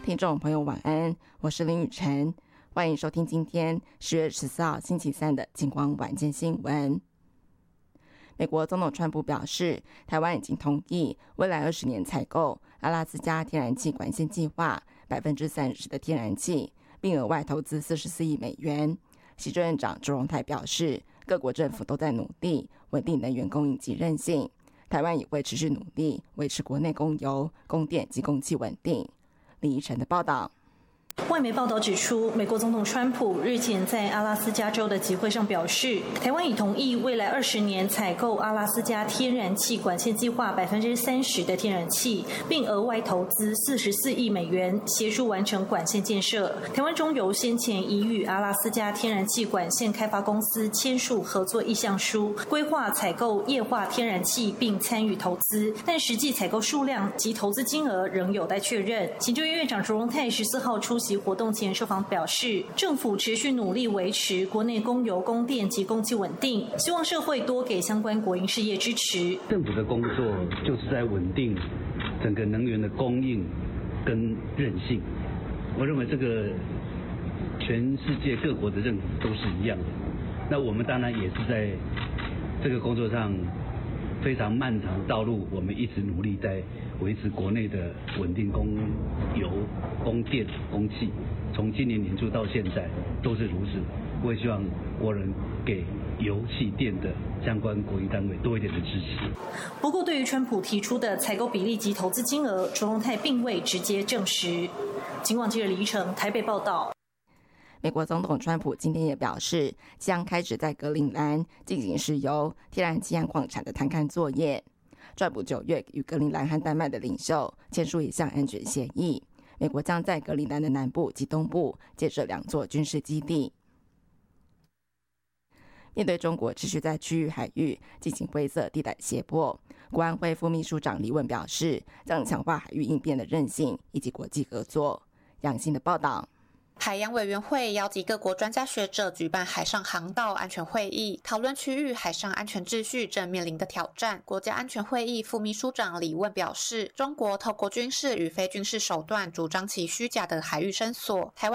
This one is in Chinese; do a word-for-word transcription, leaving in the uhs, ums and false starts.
听众朋友晚安，我是林雨晨，欢迎收听今天十月十四号星期三的金光晚间新闻。美国总统川普表示，台湾已经同意未来二十年采购阿拉斯加天然气管线计划百分之三十的天然气，并额外投资四十四亿美元。行政院长卓荣泰表示，各国政府都在努力稳定能源供应及韧性，台湾也会持续努力维持国内供油、供电及供气稳定。李怡晨的报道。 外媒报道指出，美国总统川普日前在阿拉斯加州的集会上表示，台湾已同意未来二十年采购阿拉斯加天然气管线计划百分之三十的天然气，并额外投资四十四亿美元，协助完成管线建设。台湾中油先前已与阿拉斯加天然气管线开发公司签署合作意向书，规划采购液化天然气并参与投资，但实际采购数量及投资金额仍有待确认。行政院院长卓荣泰十四号出席活动前受访表示，政府持续努力维持国内供油、供电及供气稳定，希望社会多给相关国营事业支持。 政府的工作就是在稳定整个能源的供应跟韧性。我认为这个全世界各国的政府都是一样的。那我们当然也是在这个工作上非常漫长的道路，我们一直努力在维持国内的稳定供油、供电、供气，从今年年初到现在都是如此。我也希望国人给油气电的相关国营单位多一点的支持。 不过，对于川普提出的采购比例及投资金额，卓荣泰并未直接证实。警广记者李怡成台北报道。 美国总统川普今天也表示，将开始在格陵兰进行石油、天然气和矿产的探勘作业。川普九月与格陵兰和丹麦的领袖签署一项安全协议，美国将在格陵兰的南部及东部建设两座军事基地。面对中国持续在区域海域进行灰色地带胁迫，国安会副秘书长李问表示，将强化海域应变的韧性以及国际合作。杨欣的报道。 海洋委员会邀集各国专家学者举办海上航道安全会议，讨论区域海上安全秩序正面临的挑战。国家安全会议副秘书长李问表示，中国透过军事与非军事手段主张其虚假的海域伸索，台湾